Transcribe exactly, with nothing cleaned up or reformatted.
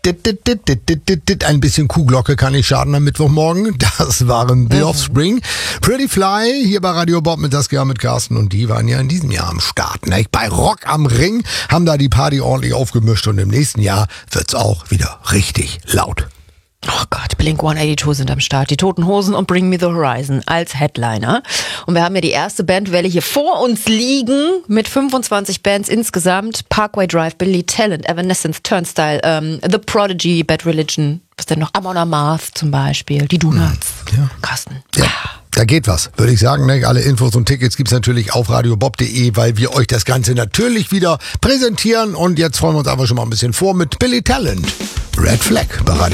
Ein bisschen Kuhglocke kann nicht schaden am Mittwochmorgen. Das waren The Offspring. Pretty Fly hier bei Radio Bob mit Saskia, mit Carsten, und die waren ja in diesem Jahr am Start. Ne? Bei Rock am Ring haben da die Party ordentlich aufgemischt und im nächsten Jahr wird's auch wieder richtig laut. Oh Gott, Blink hundertzweiundachtzig sind am Start. Die Toten Hosen und Bring Me the Horizon als Headliner. Und wir haben ja die erste Bandwelle hier vor uns liegen mit fünfundzwanzig Bands insgesamt. Parkway Drive, Billy Talent, Evanescence, Turnstile, ähm, The Prodigy, Bad Religion, was denn noch? Amon Amarth zum Beispiel, die Donuts. Hm, ja. Carsten. Ja. Da geht was, würde ich sagen. Ne? Alle Infos und Tickets gibt's natürlich auf radiobob punkt de, weil wir euch das Ganze natürlich wieder präsentieren. Und jetzt freuen wir uns aber schon mal ein bisschen vor mit Billy Talent. Red Flag bei Radio